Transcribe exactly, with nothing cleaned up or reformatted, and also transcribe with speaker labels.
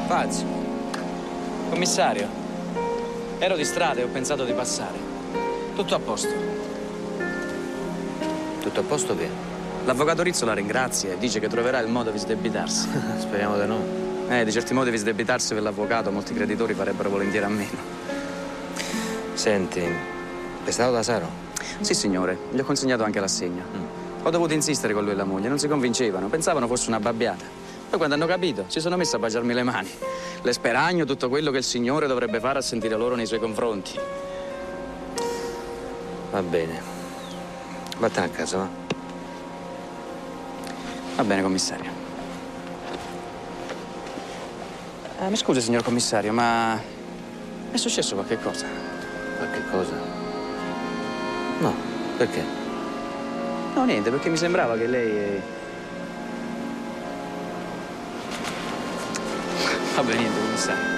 Speaker 1: Fazio. Commissario. Ero di strada e ho pensato di passare. Tutto a posto.
Speaker 2: Tutto a posto che?
Speaker 1: L'avvocato Rizzo la ringrazia e dice che troverà il modo di sdebitarsi.
Speaker 2: Speriamo di no.
Speaker 1: Eh, di certi modi di sdebitarsi per l'avvocato molti creditori farebbero volentieri a meno.
Speaker 2: Senti, è stato da Saro?
Speaker 1: Sì, signore. Gli ho consegnato anche l'assegno. Mm. Ho dovuto insistere con lui e la moglie. Non si convincevano. Pensavano fosse una babbiata. Poi quando hanno capito, si sono messi a baciarmi le mani. Le speragno tutto quello che il Signore dovrebbe fare a sentire loro nei suoi confronti.
Speaker 2: Va bene. Vattene a casa, va.
Speaker 1: Va bene, commissario. Eh, mi scusi, signor commissario, ma è successo qualche cosa?
Speaker 2: Qualche cosa? No, perché?
Speaker 1: No, niente, perché mi sembrava che lei... Va bene, niente, commissario.